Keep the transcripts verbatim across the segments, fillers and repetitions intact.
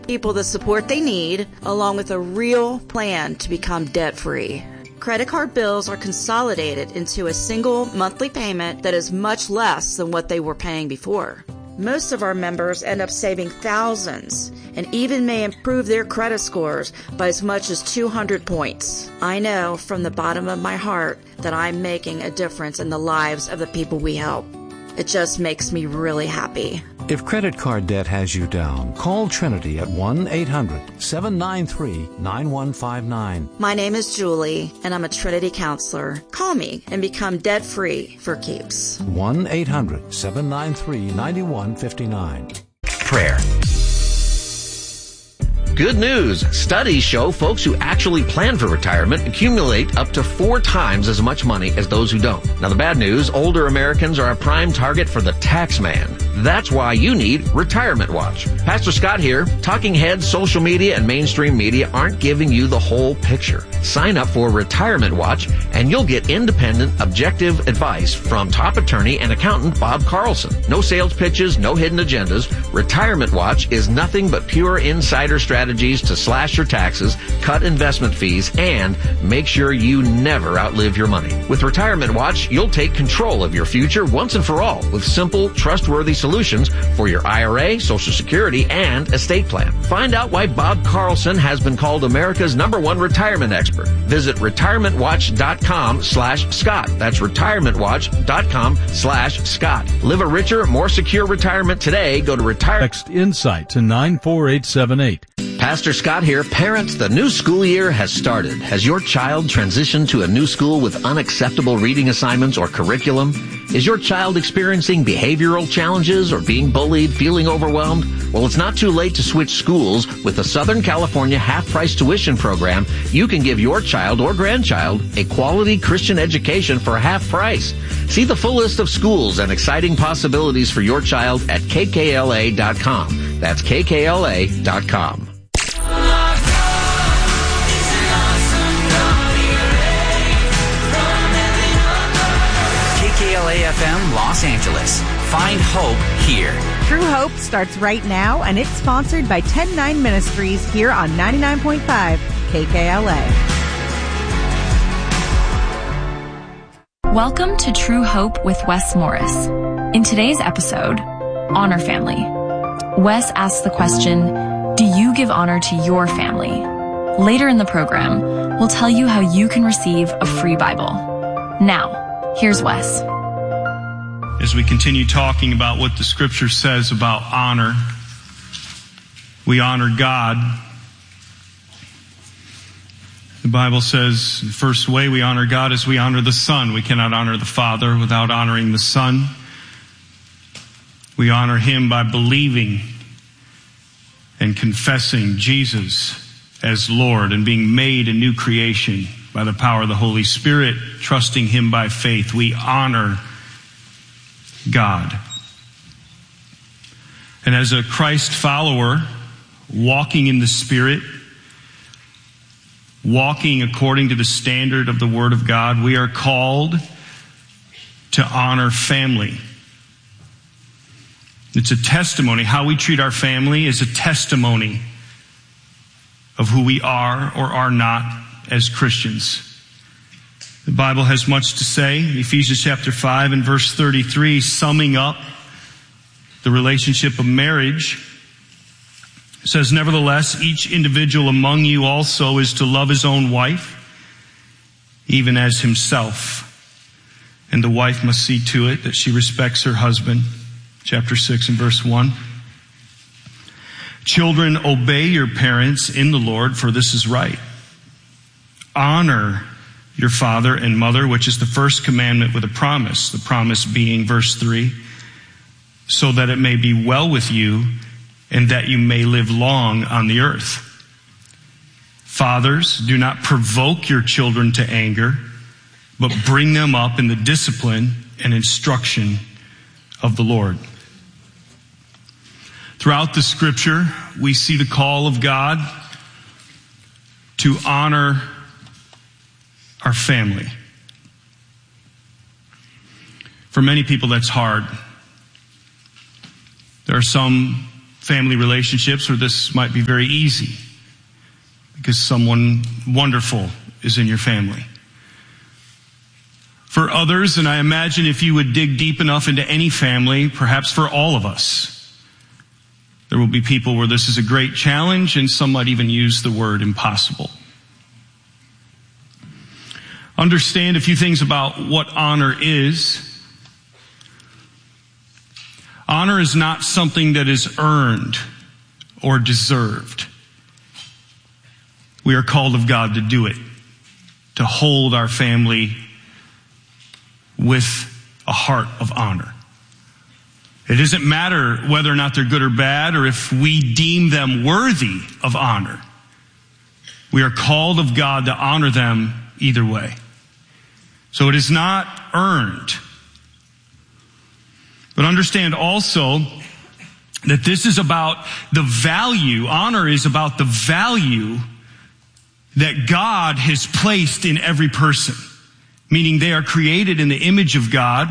people the support they need, along with a real plan to become debt-free. Credit card bills are consolidated into a single monthly payment that is much less than what they were paying before. Most of our members end up saving thousands and even may improve their credit scores by as much as two hundred points. I know from the bottom of my heart that I'm making a difference in the lives of the people we help. It just makes me really happy. If credit card debt has you down, call Trinity at one eight hundred seven nine three nine one five nine. My name is Julie, and I'm a Trinity counselor. Call me and become debt-free for keeps. one eight hundred seven nine three nine one five nine. Prayer. Good news. Studies show folks who actually plan for retirement accumulate up to four times as much money as those who don't. Now, the bad news, older Americans are a prime target for the tax man. That's why you need Retirement Watch. Pastor Scott here. Talking heads, social media, and mainstream media aren't giving you the whole picture. Sign up for Retirement Watch, and you'll get independent, objective advice from top attorney and accountant Bob Carlson. No sales pitches, no hidden agendas. Retirement Watch is nothing but pure insider strategies to slash your taxes, cut investment fees, and make sure you never outlive your money. With Retirement Watch, you'll take control of your future once and for all with simple, trustworthy solutions for your I R A, Social Security, and estate plan. Find out why Bob Carlson has been called America's number one retirement expert. Visit retirement watch dot com slash Scott. That's retirement watch dot com slash Scott. Live a richer, more secure retirement today. Go to retire. Text INSIGHT to nine four eight seven eight. Pastor Scott here. Parents, the new school year has started. Has your child transitioned to a new school with unacceptable reading assignments or curriculum? Is your child experiencing behavioral challenges or being bullied, feeling overwhelmed? Well, it's not too late to switch schools. With the Southern California half-price tuition program, you can give your child or grandchild a quality Christian education for half price. See the full list of schools and exciting possibilities for your child at K K L A dot com. That's K K L A dot com. K K L A F M Los Angeles. Find hope here. True Hope starts right now, and it's sponsored by ten nine Ministries here on ninety-nine point five K K L A. Welcome to True Hope with Wes Morris. In today's episode, Honor Family. Wes asks the question, do you give honor to your family? Later in the program, we'll tell you how you can receive a free Bible. Now, here's Wes. As we continue talking about what the scripture says about honor, we honor God. The Bible says the first way we honor God is we honor the Son. We cannot honor the Father without honoring the Son. We honor Him by believing and confessing Jesus as Lord and being made a new creation by the power of the Holy Spirit, trusting Him by faith. We honor God. And as a Christ follower, walking in the Spirit, walking according to the standard of the Word of God, we are called to honor family. It's a testimony. How we treat our family is a testimony of who we are or are not as Christians. The Bible has much to say. Ephesians chapter five and verse thirty-three, summing up the relationship of marriage, says, nevertheless, each individual among you also is to love his own wife, even as himself. And the wife must see to it that she respects her husband. Chapter six and verse one. Children, obey your parents in the Lord, for this is right. Honor your father and mother, which is the first commandment with a promise. The promise being, verse three, so that it may be well with you and that you may live long on the earth. Fathers, do not provoke your children to anger, but bring them up in the discipline and instruction of the Lord. Throughout the scripture, we see the call of God to honor our family. For many people, that's hard. There are some family relationships where this might be very easy because someone wonderful is in your family. For others, and I imagine if you would dig deep enough into any family, perhaps for all of us, there will be people where this is a great challenge, and some might even use the word impossible. Understand a few things about what honor is. Honor is not something that is earned or deserved. We are called of God to do it, to hold our family with a heart of honor. It doesn't matter whether or not they're good or bad, or if we deem them worthy of honor. We are called of God to honor them either way. So it is not earned. But understand also that this is about the value, honor is about the value that God has placed in every person. Meaning they are created in the image of God.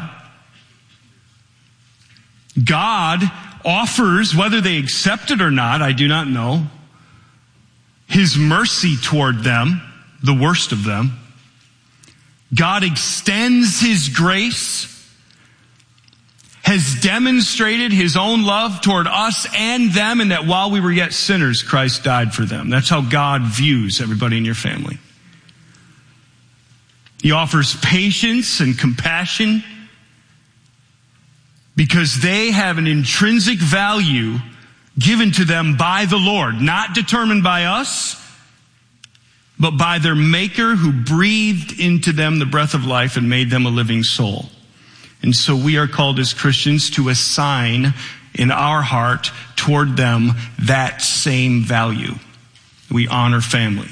God offers, whether they accept it or not, I do not know, His mercy toward them, the worst of them. God extends His grace, has demonstrated His own love toward us and them, and that while we were yet sinners, Christ died for them. That's how God views everybody in your family. He offers patience and compassion because they have an intrinsic value given to them by the Lord, not determined by us, but by their Maker who breathed into them the breath of life and made them a living soul. And so we are called as Christians to assign in our heart toward them that same value. We honor family.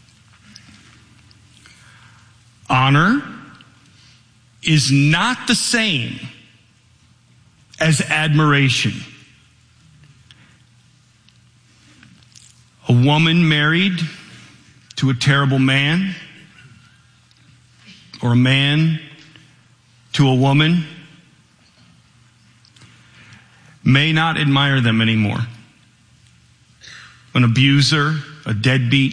Honor is not the same as admiration. A woman married to a terrible man, or a man to a woman, may not admire them anymore. An abuser, a deadbeat,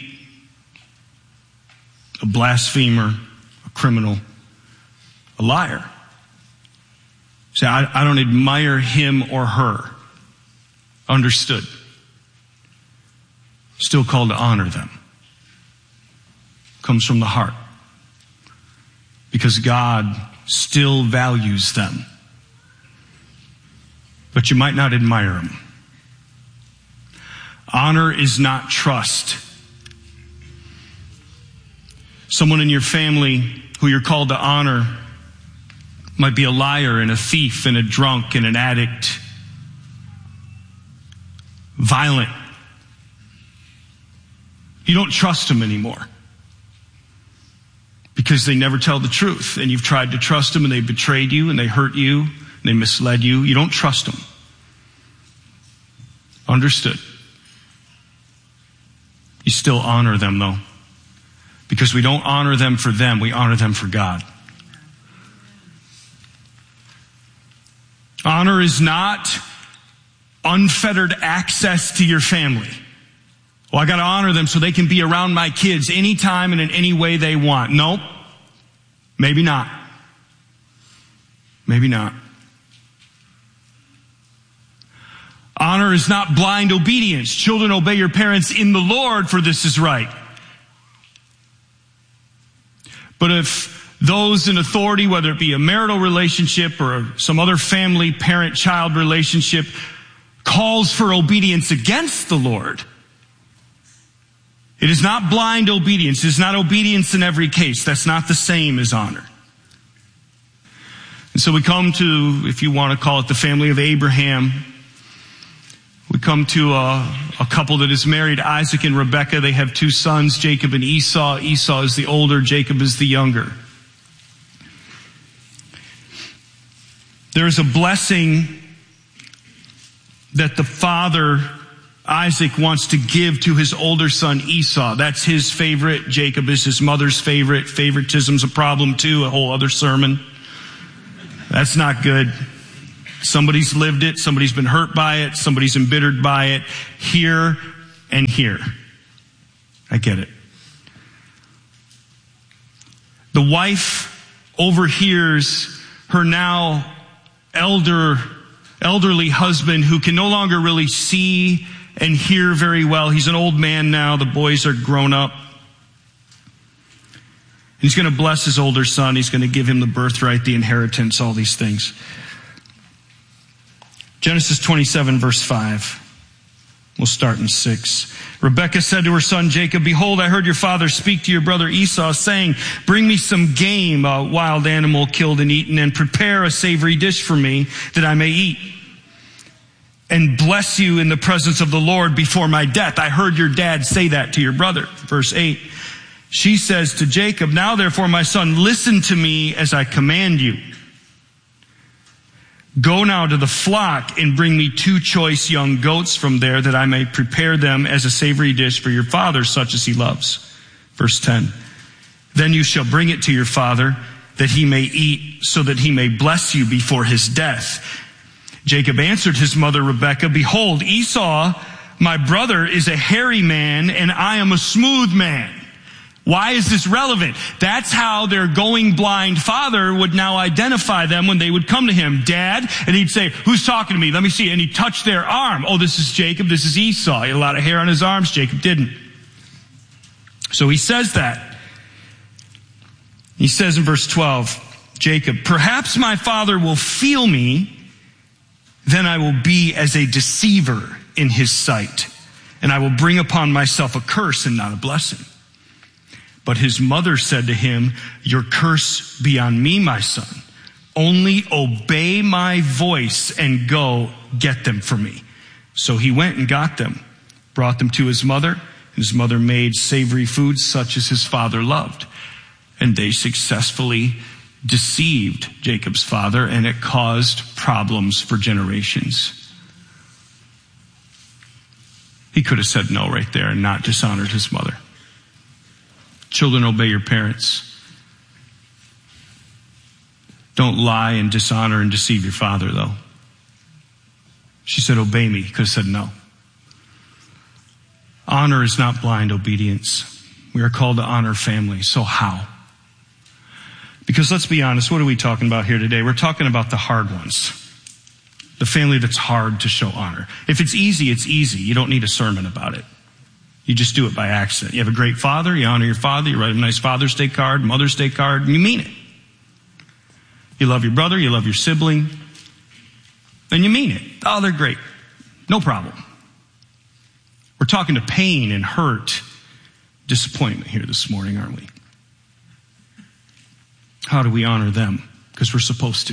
a blasphemer, criminal, a liar. Say, I, I don't admire him or her. Understood. Still called to honor them. Comes from the heart. Because God still values them. But you might not admire them. Honor is not trust. Someone in your family who you're called to honor might be a liar and a thief and a drunk and an addict, violent. You don't trust them anymore because they never tell the truth, and you've tried to trust them and they betrayed you and they hurt you and they misled you. You don't trust them. Understood. You still honor them though. Because we don't honor them for them, we honor them for God. Honor is not unfettered access to your family. Well, I got to honor them so they can be around my kids anytime and in any way they want. Nope. Maybe not. Maybe not. Honor is not blind obedience. Children, obey your parents in the Lord, for this is right. But if those in authority, whether it be a marital relationship or some other family, parent-child relationship, calls for obedience against the Lord, it is not blind obedience. It is not obedience in every case. That's not the same as honor. And so we come to, if you want to call it the family of Abraham, we come to a, a couple that is married, Isaac and Rebekah. They have two sons, Jacob and Esau. Esau is the older, Jacob is the younger. There is a blessing that the father, Isaac, wants to give to his older son, Esau. That's his favorite. Jacob is his mother's favorite. Favoritism's a problem too, a whole other sermon. That's not good. Somebody's lived it. Somebody's been hurt by it. Somebody's embittered by it. Here and here. I get it. The wife overhears her now elder, elderly husband who can no longer really see and hear very well. He's an old man now. The boys are grown up. He's going to bless his older son. He's going to give him the birthright, the inheritance, all these things. Genesis twenty-seven, verse five. We'll start in six. Rebekah said to her son Jacob, "Behold, I heard your father speak to your brother Esau, saying, bring me some game, a wild animal killed and eaten, and prepare a savory dish for me that I may eat, and bless you in the presence of the Lord before my death." I heard your dad say that to your brother. Verse eight. She says to Jacob, "Now therefore, my son, listen to me as I command you. Go now to the flock and bring me two choice young goats from there, that I may prepare them as a savory dish for your father, such as he loves." Verse ten. "Then you shall bring it to your father, that he may eat, so that he may bless you before his death." Jacob answered his mother Rebekah, "Behold, Esau, my brother, is a hairy man, and I am a smooth man." Why is this relevant? That's how their going blind father would now identify them when they would come to him. "Dad," and he'd say, "Who's talking to me? Let me see." And he'd touch their arm. "Oh, this is Jacob. This is Esau." He had a lot of hair on his arms. Jacob didn't. So he says that. He says in verse twelve, Jacob, "Perhaps my father will feel me, then I will be as a deceiver in his sight, and I will bring upon myself a curse and not a blessing." But his mother said to him, "Your curse be on me, my son. Only obey my voice and go get them for me." So he went and got them, brought them to his mother, and his mother made savory food such as his father loved. And they successfully deceived Jacob's father, and it caused problems for generations. He could have said no right there and not dishonored his mother. Children, obey your parents. Don't lie and dishonor and deceive your father, though. She said, "Obey me." He could have said no. Honor is not blind obedience. We are called to honor family. So how? Because let's be honest, what are we talking about here today? We're talking about the hard ones. The family that's hard to show honor. If it's easy, it's easy. You don't need a sermon about it. You just do it by accident. You have a great father, you honor your father, you write a nice Father's Day card, Mother's Day card, and you mean it. You love your brother, you love your sibling, and you mean it. Oh, they're great. No problem. We're talking to pain and hurt, disappointment here this morning, aren't we? How do we honor them? Because we're supposed to.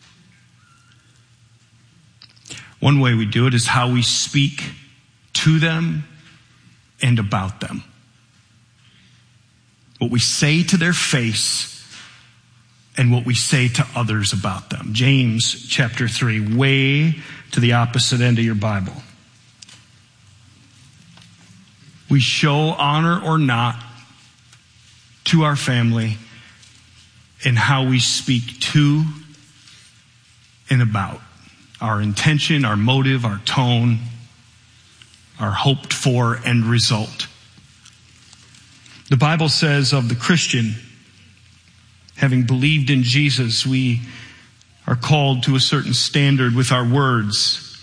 One way we do it is how we speak to them and about them. What we say to their face and what we say to others about them. James chapter three, way to the opposite end of your Bible. We show honor or not to our family in how we speak to and about. Our intention, our motive, our tone, our hoped for end result. The Bible says of the Christian, having believed in Jesus, we are called to a certain standard with our words.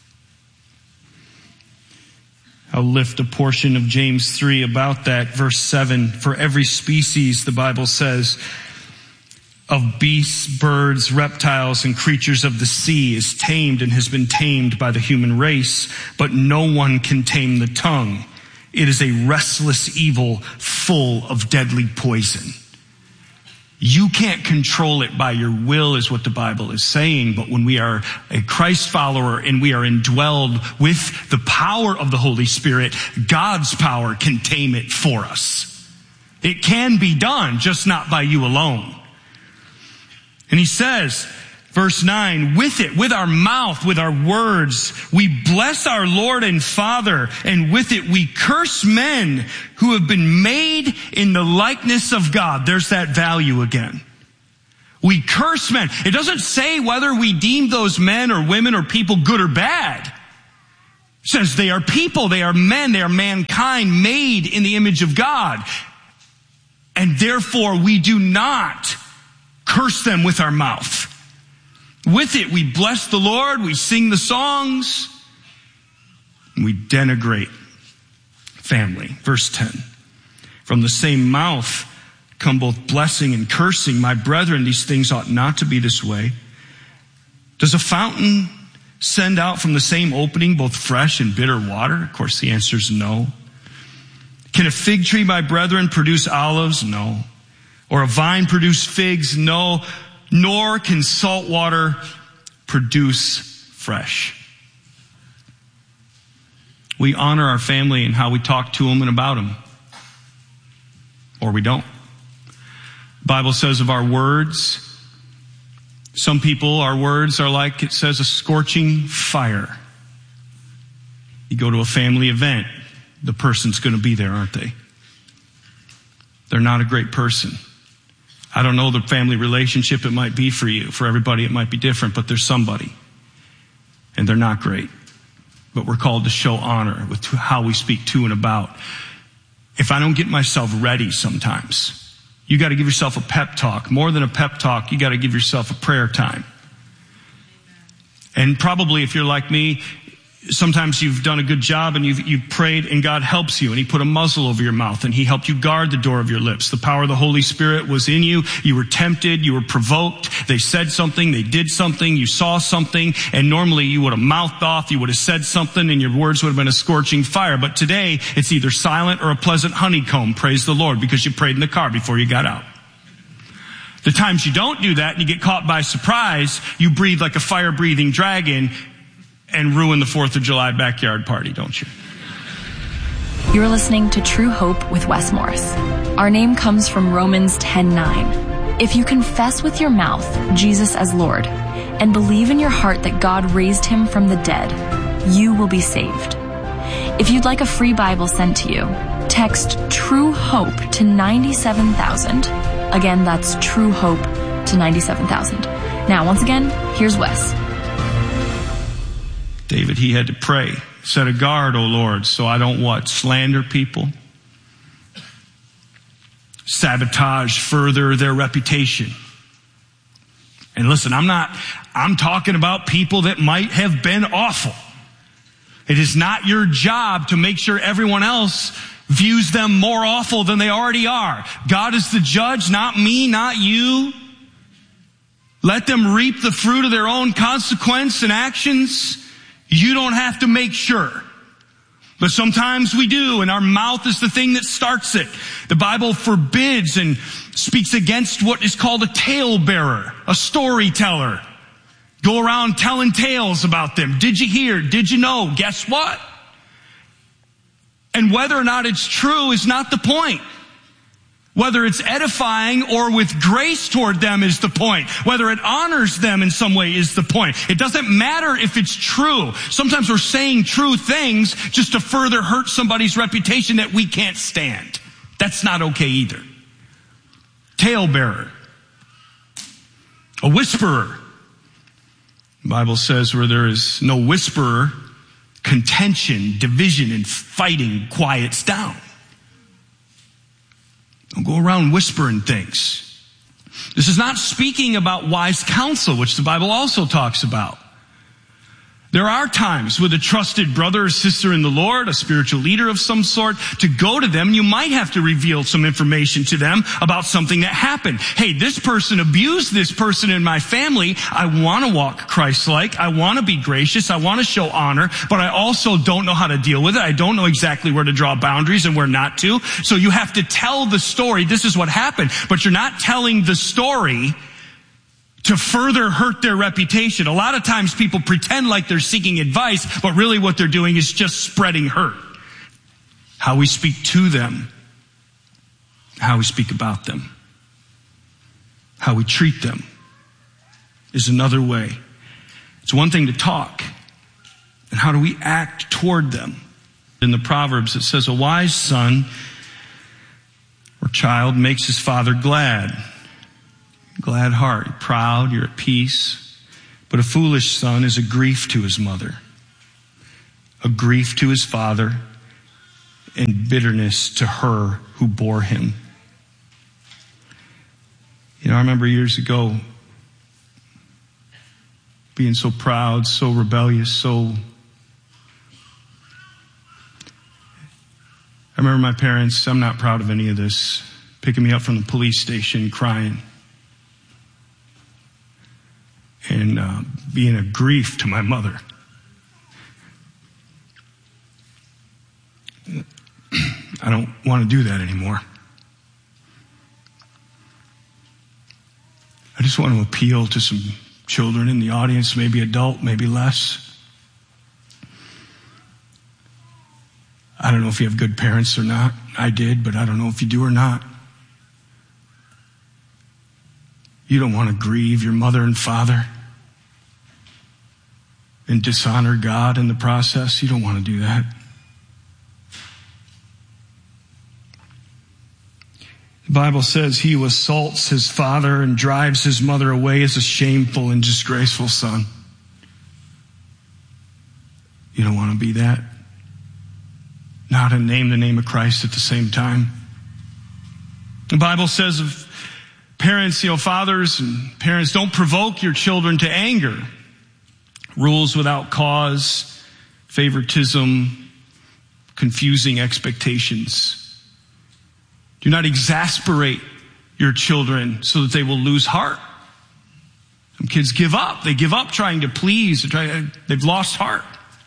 I'll lift a portion of James three about that. Verse seven, "For every species," the Bible says, "of beasts, birds, reptiles, and creatures of the sea is tamed and has been tamed by the human race, but no one can tame the tongue. It is a restless evil full of deadly poison." You can't control it by your will is what the Bible is saying, but when we are a Christ follower and we are indwelled with the power of the Holy Spirit, God's power can tame it for us. It can be done, just not by you alone. And he says, verse nine, "With it, with our mouth, with our words, we bless our Lord and Father, and with it we curse men who have been made in the likeness of God." There's that value again. We curse men. It doesn't say whether we deem those men or women or people good or bad. It says they are people, they are men, they are mankind made in the image of God. And therefore we do not curse them with our mouth. With it we bless the Lord, we sing the songs, and we denigrate family. Verse ten. From the same mouth come both blessing and cursing. My brethren, these things ought not to be this way. Does a fountain send out from the same opening both fresh and bitter water? Of course, the answer is no. Can a fig tree, my brethren, produce olives? No. Or a vine produce figs? No. Nor can salt water produce fresh. We honor our family in how we talk to them and about them. Or we don't. The Bible says of our words, some people, our words are like, it says, a scorching fire. You go to a family event, the person's going to be there, aren't they? They're not a great person. I don't know the family relationship it might be for you. For everybody it might be different, but there's somebody. And they're not great. But we're called to show honor with how we speak to and about. If I don't get myself ready sometimes, you got to give yourself a pep talk. More than a pep talk, you got to give yourself a prayer time. And probably if you're like me, sometimes you've done a good job and you've, you've prayed and God helps you and he put a muzzle over your mouth and he helped you guard the door of your lips. The power of the Holy Spirit was in you. You were tempted. You were provoked. They said something. They did something. You saw something. And normally you would have mouthed off. You would have said something and your words would have been a scorching fire. But today it's either silent or a pleasant honeycomb. Praise the Lord, because you prayed in the car before you got out. The times you don't do that and you get caught by surprise, you breathe like a fire-breathing dragon and ruin the fourth of July backyard party, don't you? You're listening to True Hope with Wes Morris. Our name comes from Romans ten nine. If you confess with your mouth Jesus as Lord and believe in your heart that God raised him from the dead, you will be saved. If you'd like a free Bible sent to you, text True Hope to ninety-seven thousand. Again, that's True Hope to ninety-seven thousand. Now, once again, here's Wes. David, he had to pray. Set a guard, O Lord, so I don't what? Slander people? Sabotage further their reputation. And listen, I'm not, I'm talking about people that might have been awful. It is not your job to make sure everyone else views them more awful than they already are. God is the judge, not me, not you. Let them reap the fruit of their own consequence and actions. You don't have to make sure. But sometimes we do, and our mouth is the thing that starts it. The Bible forbids and speaks against what is called a talebearer, a storyteller. Go around telling tales about them. Did you hear? Did you know? Guess what? And whether or not it's true is not the point. Whether it's edifying or with grace toward them is the point. Whether it honors them in some way is the point. It doesn't matter if it's true. Sometimes we're saying true things just to further hurt somebody's reputation that we can't stand. That's not okay either. Talebearer. A whisperer. The Bible says where there is no whisperer, contention, division, and fighting quiets down. Don't go around whispering things. This is not speaking about wise counsel, which the Bible also talks about. There are times with a trusted brother or sister in the Lord, a spiritual leader of some sort, to go to them. You might have to reveal some information to them about something that happened. Hey, this person abused this person in my family. I want to walk Christ-like. I want to be gracious. I want to show honor, but I also don't know how to deal with it. I don't know exactly where to draw boundaries and where not to. So you have to tell the story. This is what happened, but you're not telling the story to further hurt their reputation. A lot of times people pretend like they're seeking advice, but really what they're doing is just spreading hurt. How we speak to them, how we speak about them, how we treat them is another way. It's one thing to talk, and how do we act toward them? In the Proverbs it says, a wise son or child makes his father glad. glad heart. You're proud, you're at peace. But a foolish son is a grief to his mother, a grief to his father, and bitterness to her who bore him. You know, I remember years ago being so proud, so rebellious, so... I remember my parents, I'm not proud of any of this, picking me up from the police station crying and uh, being a grief to my mother. I don't want to do that anymore. I just want to appeal to some children in the audience, maybe adult, maybe less. I don't know if you have good parents or not. I did, but I don't know if you do or not. You don't want to grieve your mother and father and dishonor God in the process. You don't want to do that. The Bible says he who assaults his father and drives his mother away is a shameful and disgraceful son. You don't want to be that. Not to name the name of Christ at the same time. The Bible says of parents, you know, fathers and parents, don't provoke your children to anger. Rules without cause, favoritism, confusing expectations. Do not exasperate your children so that they will lose heart. Some kids give up. They give up trying to please. They've lost heart.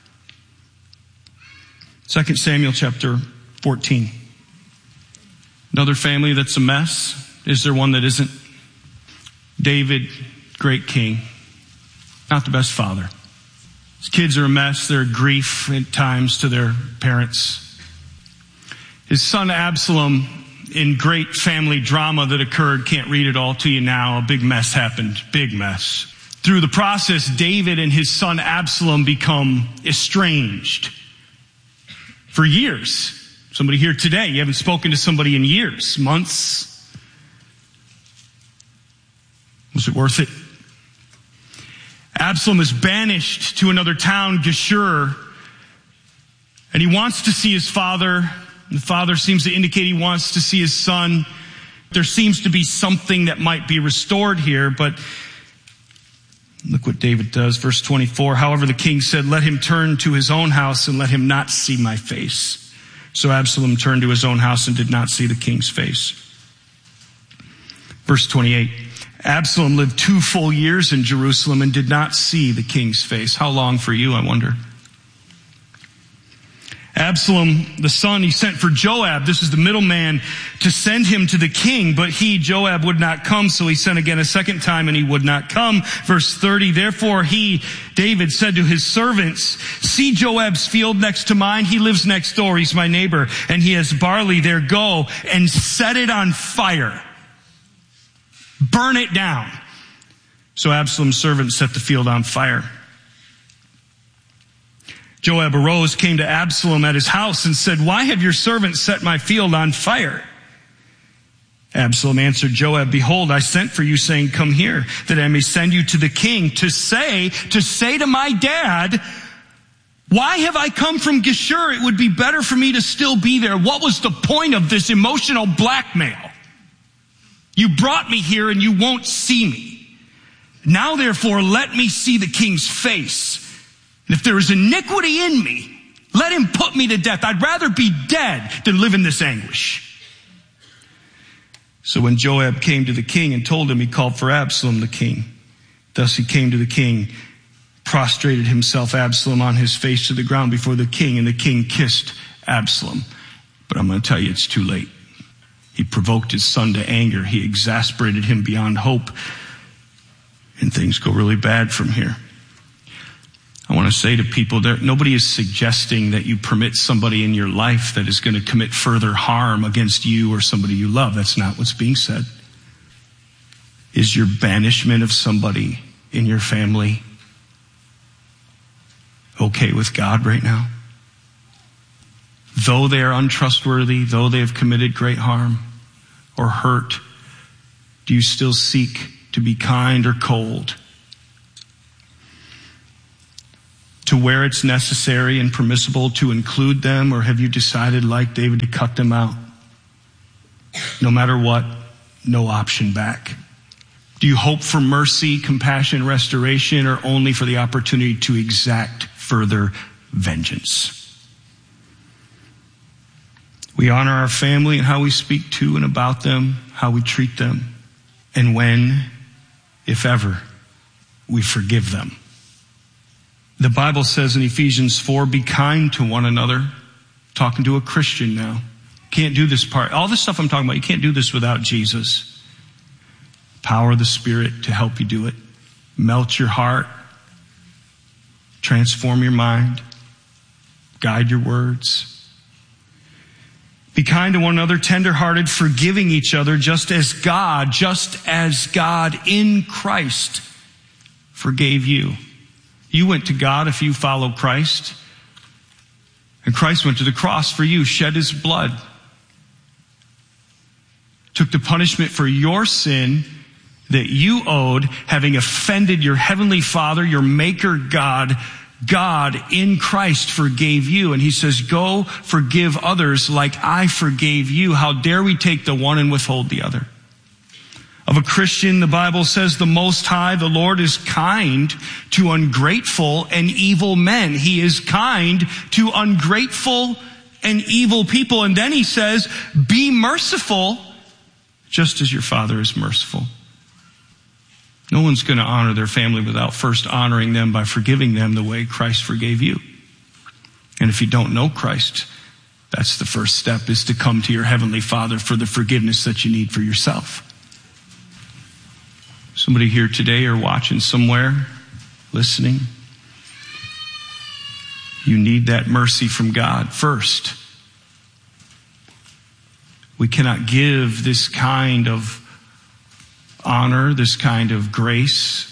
Second Samuel chapter fourteen. Another family that's a mess. Is there one that isn't? David, great king. Not the best father. His kids are a mess. They're a grief at times to their parents. His son Absalom, in great family drama that occurred, can't read it all to you now. A big mess happened. Big mess. Through the process, David and his son Absalom become estranged. For years. Somebody here today, you haven't spoken to somebody in years, months. Was it worth it? Absalom is banished to another town, Geshur, and he wants to see his father. The father seems to indicate he wants to see his son. There seems to be something that might be restored here, but look what David does. Verse twenty-four, however, the king said, let him turn to his own house and let him not see my face. So Absalom turned to his own house and did not see the king's face. Verse twenty-eight, Absalom lived two full years in Jerusalem and did not see the king's face. How long for you, I wonder? Absalom, the son, he sent for Joab, this is the middleman, to send him to the king, but he, Joab, would not come, so he sent again a second time, and he would not come. Verse thirty, therefore he, David, said to his servants, see Joab's field next to mine? He lives next door, he's my neighbor, and he has barley there. Go and set it on fire. Burn it down. So Absalom's servant set the field on fire. Joab arose, came to Absalom at his house and said, why have your servants set my field on fire? Absalom answered Joab, behold, I sent for you saying, come here, that I may send you to the king to say, to say to my dad, why have I come from Geshur? It would be better for me to still be there. What was the point of this emotional blackmail? You brought me here and you won't see me. Now therefore, let me see the king's face. And if there is iniquity in me, let him put me to death. I'd rather be dead than live in this anguish. So when Joab came to the king and told him, he called for Absalom the king. Thus he came to the king, prostrated himself, Absalom, on his face to the ground before the king, and the king kissed Absalom. But I'm going to tell you, it's too late. He provoked his son to anger. He exasperated him beyond hope. And things go really bad from here. I want to say to people, that nobody is suggesting that you permit somebody in your life that is going to commit further harm against you or somebody you love. That's not what's being said. Is your banishment of somebody in your family okay with God right now? Though they are untrustworthy, though they have committed great harm or hurt, do you still seek to be kind or cold, to where it's necessary and permissible to include them, or have you decided, like David, to cut them out? No matter what, no option back. Do you hope for mercy, compassion, restoration, or only for the opportunity to exact further vengeance? We honor our family and how we speak to and about them, how we treat them, and when, if ever, we forgive them. The Bible says in Ephesians four, be kind to one another. Talking to a Christian now. Can't do this part. All this stuff I'm talking about, you can't do this without Jesus. Power of the Spirit to help you do it. Melt your heart. Transform your mind. Guide your words. Be kind to one another, tenderhearted, forgiving each other, just as God, just as God in Christ forgave you. You went to God if you follow Christ. And Christ went to the cross for you, shed his blood. Took the punishment for your sin that you owed, having offended your heavenly Father, your maker God. God in Christ forgave you. And he says, go forgive others like I forgave you. How dare we take the one and withhold the other? Of a Christian, the Bible says the Most High, the Lord, is kind to ungrateful and evil men. He is kind to ungrateful and evil people. And then he says, be merciful just as your Father is merciful. No one's going to honor their family without first honoring them by forgiving them the way Christ forgave you. And if you don't know Christ, that's the first step, is to come to your Heavenly Father for the forgiveness that you need for yourself. Somebody here today or watching somewhere, listening, you need that mercy from God first. We cannot give this kind of honor, this kind of grace,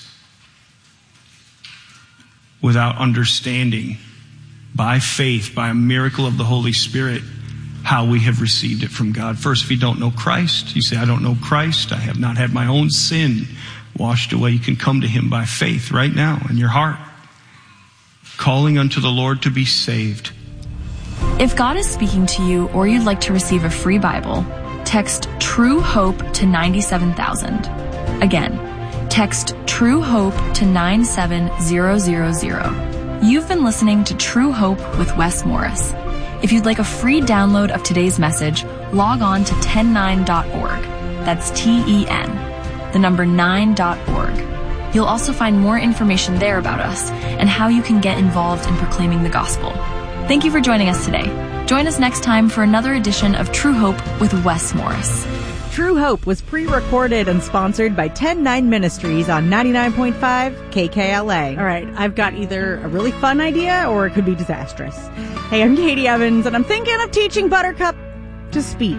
without understanding by faith, by a miracle of the Holy Spirit, how we have received it from God. First, if you don't know Christ, you say, I don't know Christ. I have not had my own sin washed away. You can come to him by faith right now in your heart, calling unto the Lord to be saved. If God is speaking to you or you'd like to receive a free Bible, text True Hope to ninety-seven thousand. Again, text True Hope to nine seven zero zero zero. You've been listening to True Hope with Wes Morris. If you'd like a free download of today's message, log on to ten nine dot org. That's T E N, the number nine dot org. You'll also find more information there about us and how you can get involved in proclaiming the gospel. Thank you for joining us today. Join us next time for another edition of True Hope with Wes Morris. True Hope was pre-recorded and sponsored by ten nine Ministries on ninety-nine point five K K L A. All right, I've got either a really fun idea or it could be disastrous. Hey, I'm Katie Evans, and I'm thinking of teaching Buttercup to speak.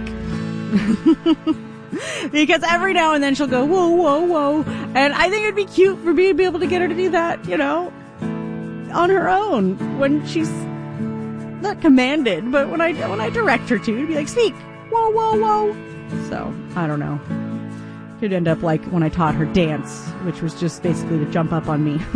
Because every now and then she'll go, whoa, whoa, whoa. And I think it'd be cute for me to be able to get her to do that, you know, on her own when she's not commanded, but when I when I direct her to, to be like, speak, whoa, whoa, whoa. So, I don't know. Could end up like when I taught her dance, which was just basically to jump up on me.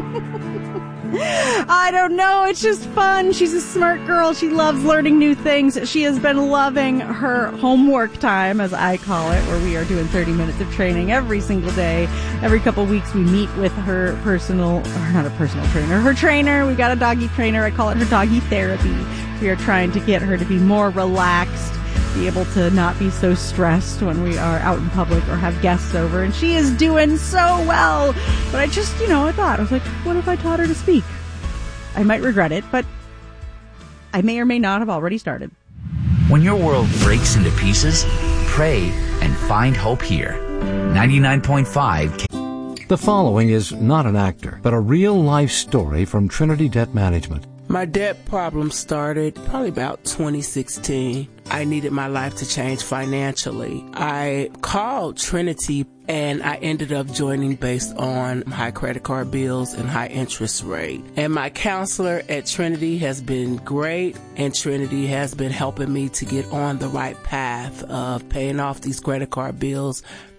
I don't know. It's just fun. She's a smart girl. She loves learning new things. She has been loving her homework time, as I call it, where we are doing thirty minutes of training every single day. Every couple weeks we meet with her personal, or not a personal trainer, her trainer. We got a doggy trainer. I call it her doggy therapy. We are trying to get her to be more relaxed, be able to not be so stressed when we are out in public or have guests over. And she is doing so well. But I just, you know, I thought, I was like, what if I taught her to speak? I might regret it, but I may or may not have already started. When your world breaks into pieces, pray and find hope here. ninety-nine point five K- The following is not an actor, but a real-life story from Trinity Debt Management. My debt problem started probably about twenty sixteen. I needed my life to change financially. I called Trinity and I ended up joining based on high credit card bills and high interest rate. And my counselor at Trinity has been great, and Trinity has been helping me to get on the right path of paying off these credit card bills,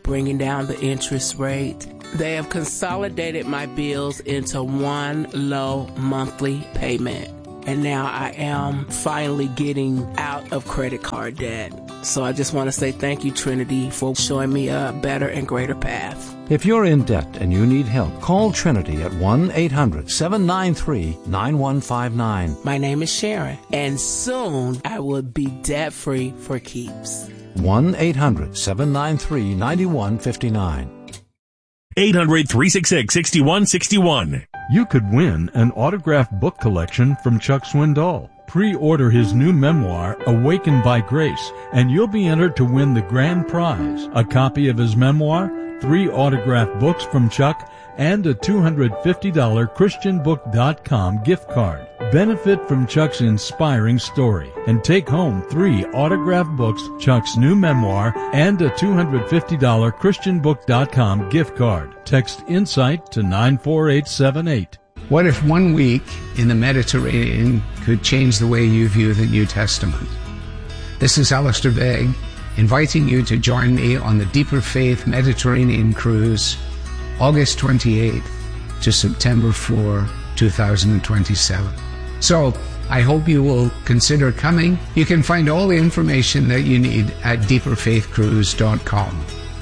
bringing down the interest rate. They have consolidated my bills into one low monthly payment. And now I am finally getting out of credit card debt. So I just want to say thank you, Trinity, for showing me a better and greater path. If you're in debt and you need help, call Trinity at one eight hundred seven nine three nine one five nine. My name is Sharon, and soon I will be debt-free for keeps. one eight hundred seven nine three nine one five nine. eight hundred three six six six one six one. You could win an autographed book collection from Chuck Swindoll. Pre-order his new memoir, Awakened by Grace, and you'll be entered to win the grand prize, a copy of his memoir, three autographed books from Chuck, and a two hundred fifty dollars Christian book dot com gift card. Benefit from Chuck's inspiring story and take home three autographed books, Chuck's new memoir, and a two hundred fifty dollars Christian book dot com gift card. Text INSIGHT to nine four eight seven eight. What if one week in the Mediterranean could change the way you view the New Testament? This is Alistair Begg, inviting you to join me on the Deeper Faith Mediterranean Cruise, August twenty-eighth to September fourth, two thousand twenty-seven. So, I hope you will consider coming. You can find all the information that you need at deeper faith cruise dot com.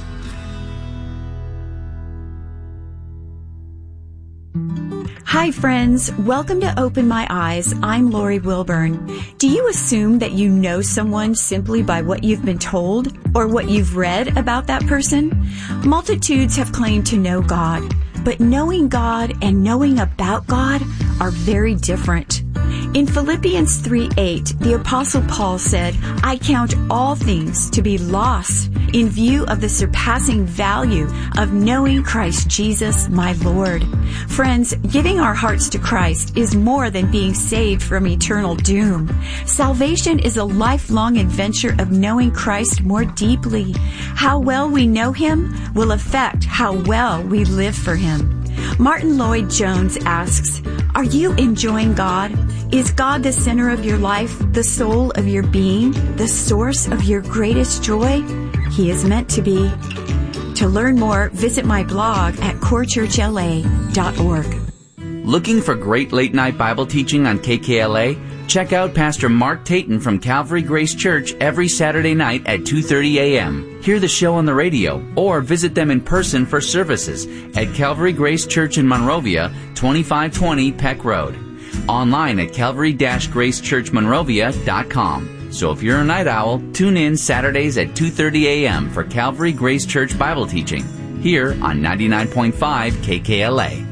Hi friends, welcome to Open My Eyes. I'm Lori Wilburn. Do you assume that you know someone simply by what you've been told or what you've read about that person? Multitudes have claimed to know God, but knowing God and knowing about God are very different. In Philippians three eight, the Apostle Paul said, I count all things to be lost in view of the surpassing value of knowing Christ Jesus, my Lord. Friends, giving our hearts to Christ is more than being saved from eternal doom. Salvation is a lifelong adventure of knowing Christ more deeply. How well we know Him will affect how well we live for Him. Martin Lloyd-Jones asks, are you enjoying God? Is God the center of your life, the soul of your being, the source of your greatest joy? He is meant to be. To learn more, visit my blog at core church l a dot org. Looking for great late-night Bible teaching on K K L A? Check out Pastor Mark Tayton from Calvary Grace Church every Saturday night at two thirty a.m. Hear the show on the radio or visit them in person for services at Calvary Grace Church in Monrovia, twenty-five twenty Peck Road. Online at calvary dash grace church monrovia dot com. So if you're a night owl, tune in Saturdays at two thirty a.m. for Calvary Grace Church Bible teaching here on ninety-nine point five K K L A.